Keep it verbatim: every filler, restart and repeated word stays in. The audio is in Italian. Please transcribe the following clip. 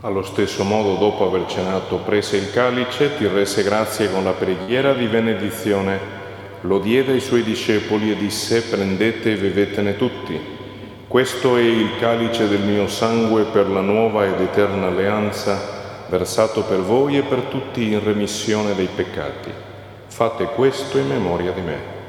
Allo stesso modo, dopo aver cenato, prese il calice, ti rese grazie con la preghiera di benedizione, lo diede ai suoi discepoli e disse: prendete e bevetene tutti. Questo è il calice del mio sangue per la nuova ed eterna alleanza, versato per voi e per tutti in remissione dei peccati. Fate questo in memoria di me.